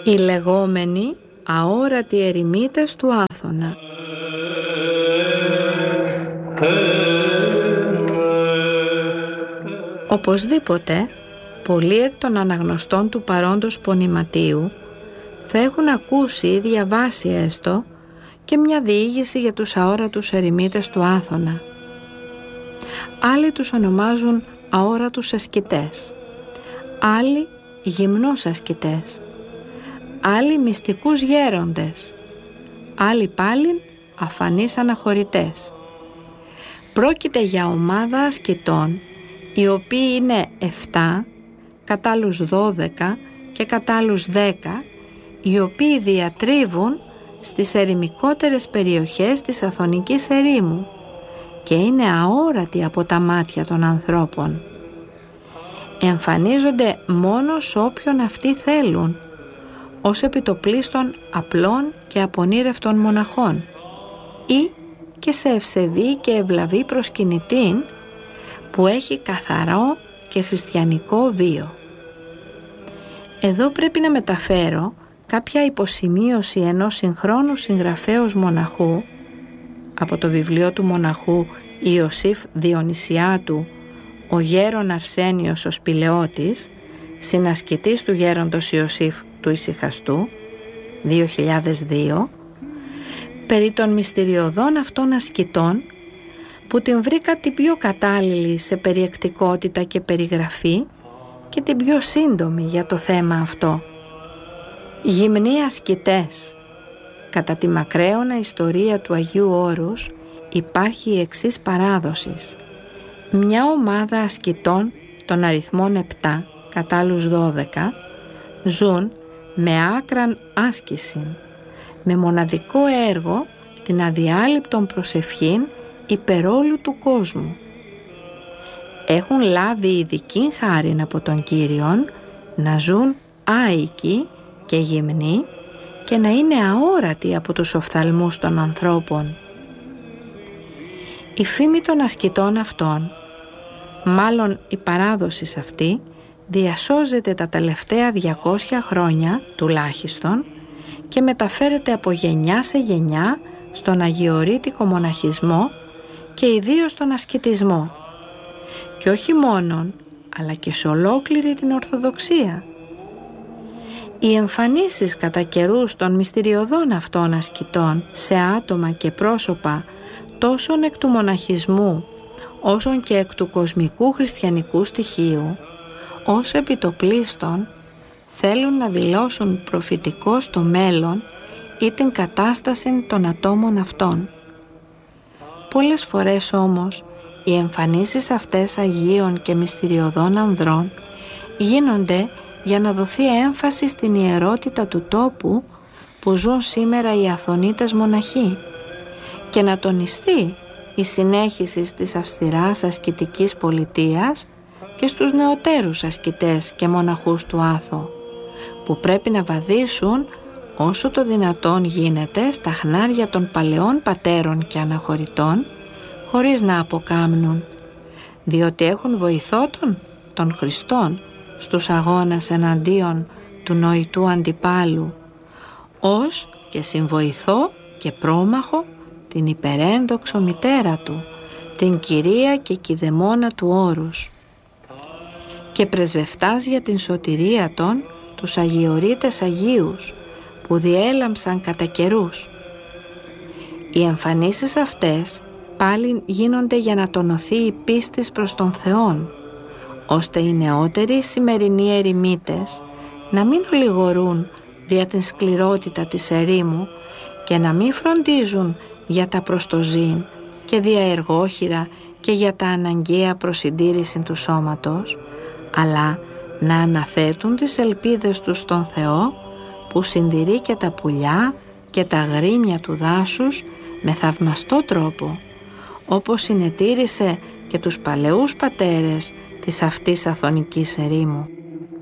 Οι λεγόμενοι αόρατοι ερημίτες του Άθωνα. Οπωσδήποτε, πολλοί εκ των αναγνωστών του παρόντος πονηματίου θα έχουν ακούσει ή διαβάσει έστω και μια διήγηση για τους αόρατους ερημίτες του Άθωνα. Άλλοι τους ονομάζουν αόρατους ασκητές, άλλοι γυμνούς ασκητές, άλλοι μυστικούς γέροντες, άλλοι πάλιν αφανείς αναχωρητές. Πρόκειται για ομάδα ασκητών, οι οποίοι είναι 7, κατά άλλους 12 και κατά άλλους 10, οι οποίοι διατρίβουν στις ερημικότερες περιοχές της Αθωνικής ερήμου και είναι αόρατοι από τα μάτια των ανθρώπων. Εμφανίζονται μόνο σε όποιον αυτοί θέλουν, ως επιτοπλίστων απλών και απονήρευτων μοναχών ή και σε ευσεβή και ευλαβή προσκυνητήν που έχει καθαρό και χριστιανικό βίο. Εδώ πρέπει να μεταφέρω κάποια υποσημείωση ενός συγχρόνου συγγραφέως μοναχού από το βιβλίο του μοναχού Ιωσήφ Διονυσιάτου, ο γέρον Αρσένιος ο Σπηλαιώτης, συνασκητής του γέροντος Ιωσήφ του Ησυχαστού, 2002, περί των μυστηριωδών αυτών ασκητών που την βρήκα την πιο κατάλληλη σε περιεκτικότητα και περιγραφή και την πιο σύντομη για το θέμα αυτό. Γυμνοί ασκητές. Κατά τη μακραίωνα ιστορία του Αγίου Όρους υπάρχει η εξής παράδοσης. Μια ομάδα ασκητών των αριθμών 7, κατά άλλους 12, ζουν με άκραν άσκηση, με μοναδικό έργο την αδιάλειπτον προσευχήν υπερόλου του κόσμου. Έχουν λάβει ειδική χάριν από τον Κύριον να ζουν άοικοι και γυμνοί και να είναι αόρατοι από τους οφθαλμούς των ανθρώπων. Η φήμη των ασκητών αυτών, μάλλον η παράδοση αυτή, διασώζεται τα τελευταία 200 χρόνια τουλάχιστον και μεταφέρεται από γενιά σε γενιά στον αγιορείτικο μοναχισμό και ιδίως στον ασκητισμό. Και όχι μόνον, αλλά και σε ολόκληρη την Ορθοδοξία. Οι εμφανίσεις κατά καιρούς των μυστηριωδών αυτών ασκητών σε άτομα και πρόσωπα τόσον εκ του μοναχισμού όσον και εκ του κοσμικού χριστιανικού στοιχείου, όσο επιτοπλίστων θέλουν να δηλώσουν προφητικό στο μέλλον ή την κατάσταση των ατόμων αυτών. Πολλές φορές όμως οι εμφανίσεις αυτές Αγίων και μυστηριωδών ανδρών γίνονται για να δοθεί έμφαση στην ιερότητα του τόπου που ζουν σήμερα οι Αθωνίτες μοναχοί και να τονιστεί η συνέχιση της αυστηράς ασκητικής πολιτείας και στους νεωτέρους ασκητές και μοναχούς του Άθω, που πρέπει να βαδίσουν όσο το δυνατόν γίνεται στα χνάρια των παλαιών πατέρων και αναχωρητών, χωρίς να αποκάμνουν, διότι έχουν βοηθό των Χριστών στους αγώνας εναντίον του νοητού αντιπάλου, ως και συμβοηθό και πρόμαχο την υπερένδοξο μητέρα του, την Κυρία και Κηδεμόνα του Όρους, και πρεσβευτάς για την σωτηρία των τους αγιορείτες Αγίους που διέλαμψαν κατά καιρούς. Οι εμφανίσεις αυτές πάλι γίνονται για να τονωθεί η πίστη προς τον Θεόν, ώστε οι νεότεροι σημερινοί ερημίτες να μην ολιγορούν δια την σκληρότητα της ερήμου και να μην φροντίζουν για τα προστοζήν και διαεργόχειρα και για τα αναγκαία προσυντήρηση του σώματος, αλλά να αναθέτουν τις ελπίδες τους στον Θεό που συντηρεί και τα πουλιά και τα γρήμια του δάσους με θαυμαστό τρόπο, όπως συνετήρησε και τους παλαιούς πατέρες της αυτής Αθωνικής ερήμου.